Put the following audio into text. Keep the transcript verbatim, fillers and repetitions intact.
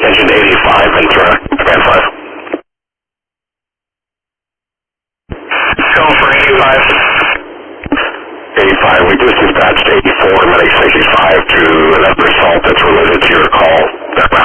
Engine eighty-five and through. Command five. Going for eighty-five. eighty-five, we just dispatched eighty-four, I'm going to